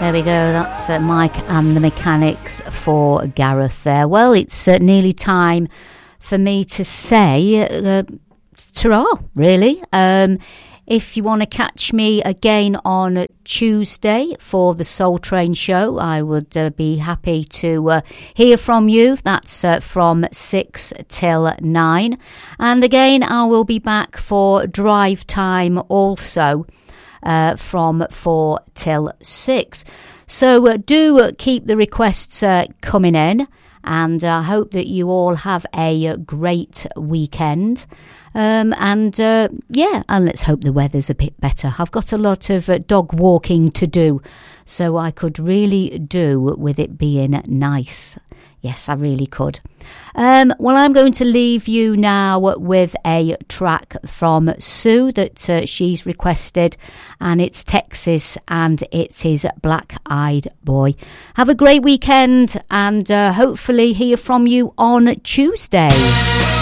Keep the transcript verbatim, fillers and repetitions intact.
There we go, that's uh, Mike and the Mechanics for Gareth there. Well, it's uh, nearly time for me to say uh, ta-ra, really. Um, if you want to catch me again on Tuesday for the Soul Train show, I would uh, be happy to uh, hear from you. That's uh, from six till nine. And again, I will be back for Drive Time also. Uh, from four till six. So uh, do uh, keep the requests uh, coming in, and I uh, hope that you all have a uh, great weekend. Um, and uh, yeah, and let's hope the weather's a bit better. I've got a lot of uh, dog walking to do, so I could really do with it being nice. Yes, I really could. Um, well, I'm going to leave you now with a track from Sue that uh, she's requested, and it's Texas, and it is Black Eyed Boy. Have a great weekend, and uh, hopefully hear from you on Tuesday.